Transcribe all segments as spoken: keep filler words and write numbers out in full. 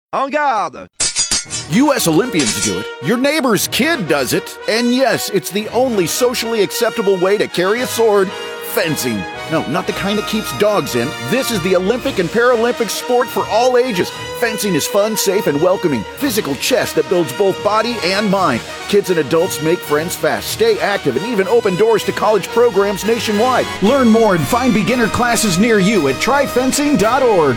En garde! U S Olympians do it, your neighbor's kid does it, and yes, it's the only socially acceptable way to carry a sword, fencing. No, not the kind that keeps dogs in. This is the Olympic and Paralympic sport for all ages. Fencing is fun, safe, and welcoming. Physical chess that builds both body and mind. Kids and adults make friends fast, stay active, and even open doors to college programs nationwide. Learn more and find beginner classes near you at try fencing dot org.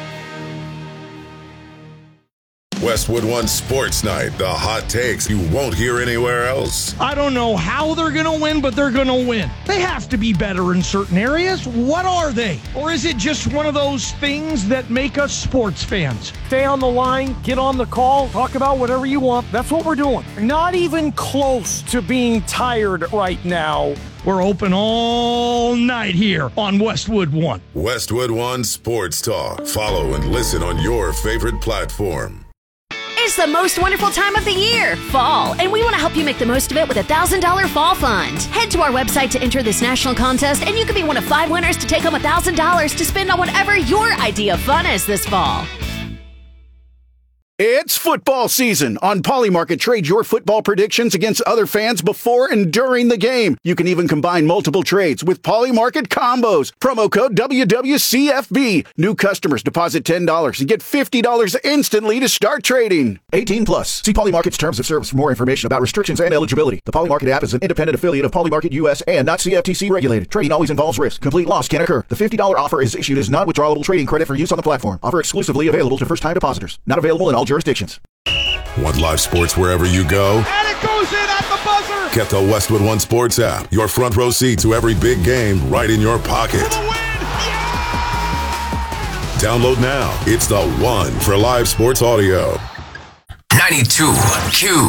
Westwood One Sports Night, the hot takes you won't hear anywhere else. I don't know how they're going to win, but they're going to win. They have to be better in certain areas. What are they? Or is it just one of those things that make us sports fans? Stay on the line, get on the call, talk about whatever you want. That's what we're doing. Not even close to being tired right now. We're open all night here on Westwood One. Westwood One Sports Talk. Follow and listen on your favorite platform. It's the most wonderful time of the year, fall, and we want to help you make the most of it with a one thousand dollars Fall Fund. Head to our website to enter this national contest, and you could be one of five winners to take home one thousand dollars to spend on whatever your idea of fun is this fall. It's football season. On Polymarket, trade your football predictions against other fans before and during the game. You can even combine multiple trades with Polymarket combos. Promo code W W C F B. New customers deposit ten dollars and get fifty dollars instantly to start trading. eighteen plus. See Polymarket's terms of service for more information about restrictions and eligibility. The Polymarket app is an independent affiliate of Polymarket U S and not C F T C regulated. Trading always involves risk. Complete loss can occur. The fifty dollars offer is issued as non-withdrawable trading credit for use on the platform. Offer exclusively available to first-time depositors. Not available in all jurisdictions. Want live sports wherever you go? And it goes in at the buzzer! Get the Westwood One Sports app. Your front row seat to every big game right in your pocket. For the win! Yeah! Download now. It's the one for live sports audio. ninety-two Q.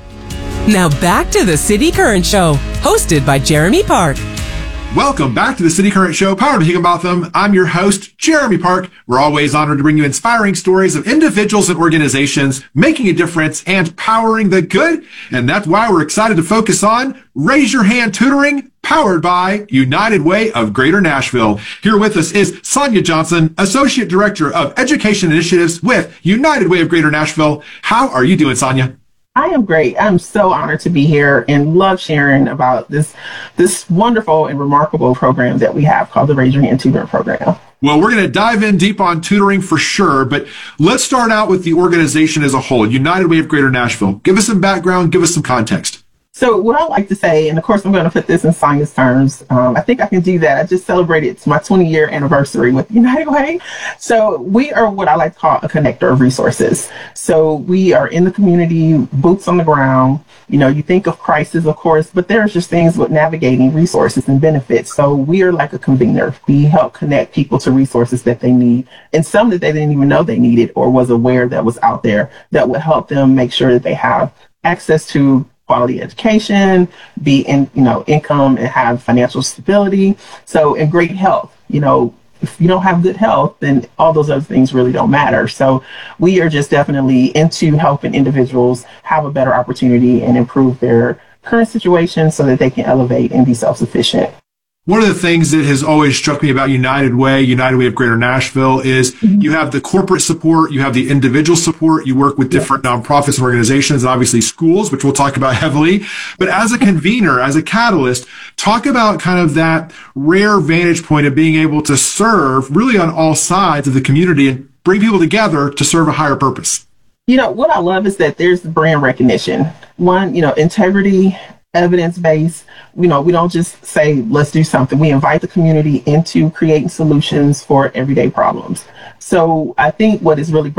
Now back to the City Current Show, hosted by Jeremy Park. Welcome back to the City Current Show, powered by Higginbotham. I'm your host, Jeremy Park. We're always honored to bring you inspiring stories of individuals and organizations making a difference and powering the good. And that's why we're excited to focus on Raise Your Hand Tutoring, powered by United Way of Greater Nashville. Here with us is Sonia Johnson, Associate Director of Education Initiatives with United Way of Greater Nashville. How are you doing, Sonia? I am great. I'm so honored to be here and love sharing about this this wonderful and remarkable program that we have called the Raise Your Hand Tutoring Program. Well, we're going to dive in deep on tutoring for sure, but let's start out with the organization as a whole, United Way of Greater Nashville. Give us some background, give us some context. So what I like to say, and of course I'm going to put this in Sonia's terms, um, I think I can do that. I just celebrated my twenty year anniversary with United Way. So we are what I like to call a connector of resources. So we are in the community, boots on the ground. You know, you think of crisis, of course, but there's just things with navigating resources and benefits. So we are like a convener. We help connect people to resources that they need, and some that they didn't even know they needed or was aware that was out there that would help them make sure that they have access to quality education, be in, you know, income and have financial stability. So, and great health. You know, if you don't have good health, then all those other things really don't matter. So we are just definitely into helping individuals have a better opportunity and improve their current situation so that they can elevate and be self-sufficient. One of the things that has always struck me about United Way, United Way of Greater Nashville, is mm-hmm. you have the corporate support, you have the individual support, you work with different yep. nonprofits and organizations, and obviously schools, which we'll talk about heavily. But as a convener, as a catalyst, talk about kind of that rare vantage point of being able to serve really on all sides of the community and bring people together to serve a higher purpose. You know, what I love is that there's brand recognition. One, you know, integrity, evidence-based. You know, we don't just say, let's do something. We invite the community into creating solutions for everyday problems. So I think what is really